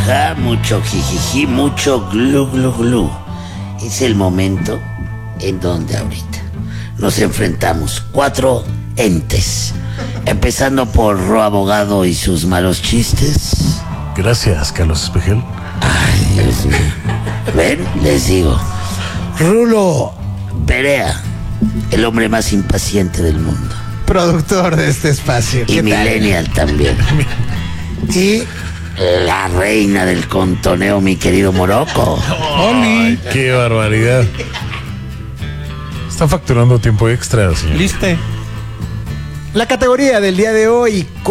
jajaja, mucho jijiji, mucho glu glu glu. Es el momento en donde ahorita nos enfrentamos 4 entes. Empezando por Ro Abogado y sus malos chistes. Gracias, Carlos Espejel. Ay, Dios mío. ¿Ven? Les digo. Rulo Berea, el hombre más impaciente del mundo. Productor de este espacio. Y millennial también. Y la reina del contoneo, mi querido Morocco. Ay, qué barbaridad. Están facturando tiempo extra, señor. Liste. La categoría del día de hoy: